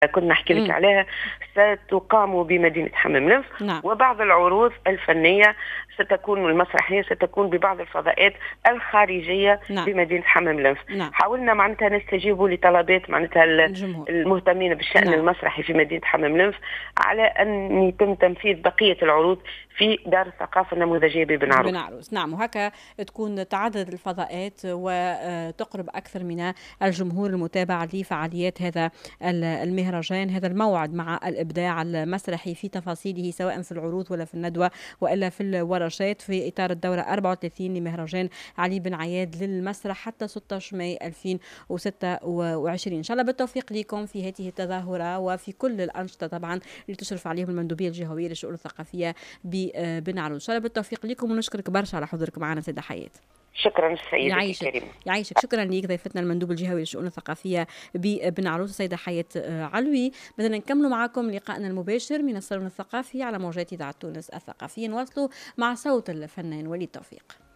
كنت نحكي لك عليها ستقام بمدينة حمام لنف. نعم. وبعض العروض الفنية ستكون المسرحية ستكون ببعض الفضاءات الخارجية نعم. بمدينة حمام لنف. نعم. حاولنا معناتها نستجيب لطلبات معناتها الجمهور المهتمين بالشأن نعم. المسرحي في مدينة حمام لنف على أن يتم تنفيذ بقية العروض في دار الثقافة النموذجية ببن عروس. بن عروس. نعم. وهكا تكون تعدد الفضاءات وتقرب أكثر من الجمهور المتابع لفعاليات هذا المهرجان، هذا الموعد مع الإبداع المسرحي في تفاصيله سواء في العروض ولا في الندوة وإلا في الورشات في إطار الدورة 34 لمهرجان علي بن عياد للمسرح حتى 16 ماي 2026. إن شاء الله بالتوفيق لكم في هذه التظاهرة وفي كل الأنشطة طبعا اللي تشرف عليهم المندوبية الجهوية للشؤون الثقافية ببن عروس. إن شاء الله بالتوفيق لكم ونشكرك برشا على حضورك معنا سيدة حياة. شكرا سيدتي الكريمة. يعيشك. شكرا ليك ضيفتنا المندوب الجهوي للشؤون الثقافية ببن عروس السيدة حياة علوي. بدنا نكملوا معكم لقائنا المباشر من الصالون الثقافي على موجات إذاعة تونس الثقافية، نواصلوا مع صوت الفنان وليد توفيق.